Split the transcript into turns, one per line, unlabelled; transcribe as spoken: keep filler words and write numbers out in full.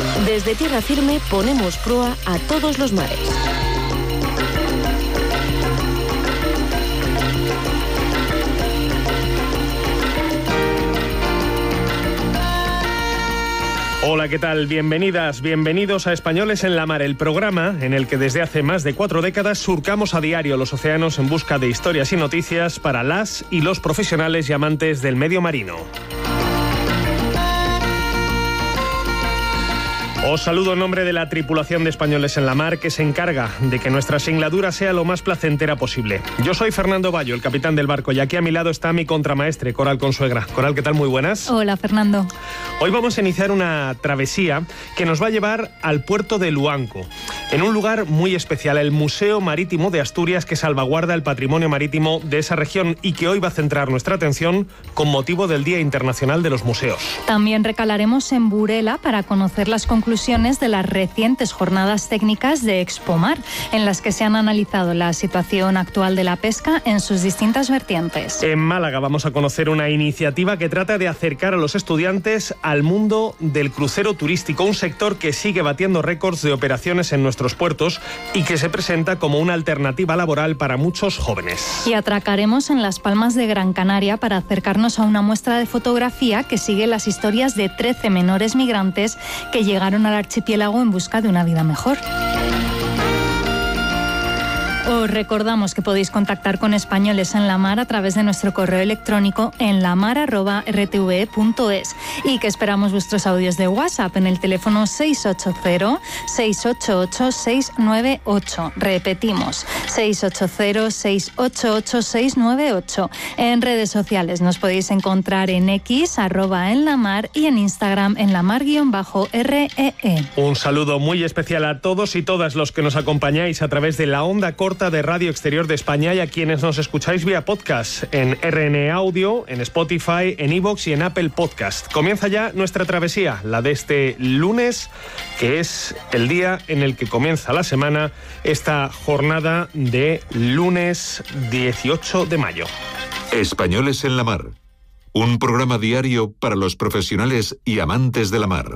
Desde tierra firme ponemos proa a todos los mares.
Hola, ¿qué tal? Bienvenidas, bienvenidos a Españoles en la Mar, el programa en el que desde hace más de cuatro décadas surcamos a diario los océanos en busca de historias y noticias para las y los profesionales y amantes del medio marino. Os saludo en nombre de la tripulación de Españoles en la Mar, que se encarga de que nuestra singladura sea lo más placentera posible. Yo soy Fernando Bayo, el capitán del barco, y aquí a mi lado está mi contramaestre, Coral Consuegra. Coral, ¿qué tal? Muy buenas.
Hola, Fernando.
Hoy vamos a iniciar una travesía que nos va a llevar al puerto de Luanco, en un lugar muy especial, el Museo Marítimo de Asturias, que salvaguarda el patrimonio marítimo de esa región y que hoy va a centrar nuestra atención con motivo del Día Internacional de los Museos.
También recalaremos en Burela para conocer las conclusiones de las recientes jornadas técnicas de Expomar, en las que se han analizado la situación actual de la pesca en sus distintas vertientes.
En Málaga vamos a conocer una iniciativa que trata de acercar a los estudiantes al mundo del crucero turístico, un sector que sigue batiendo récords de operaciones en nuestros puertos y que se presenta como una alternativa laboral para muchos jóvenes.
Y atracaremos en Las Palmas de Gran Canaria para acercarnos a una muestra de fotografía que sigue las historias de trece menores migrantes que llegaron al archipiélago en busca de una vida mejor. Os recordamos que podéis contactar con Españoles en la Mar a través de nuestro correo electrónico en lamar arroba r t v e punto es y que esperamos vuestros audios de WhatsApp en el teléfono seis ocho cero, seis ocho ocho, seis nueve ocho. Repetimos, seis ocho cero, seis ocho ocho, seis nueve ocho. En redes sociales nos podéis encontrar en X, arroba en la mar, y en Instagram en la mar guión bajo R E E.
Un saludo muy especial a todos y todas los que nos acompañáis a través de la onda corta de Radio Exterior de España y a quienes nos escucháis vía podcast en R N Audio, en Spotify, en iVoox y en Apple Podcast. Comienza ya nuestra travesía, la de este lunes, que es el día en el que comienza la semana, esta jornada de lunes dieciocho de mayo.
Españoles en la Mar, un programa diario para los profesionales y amantes de la mar.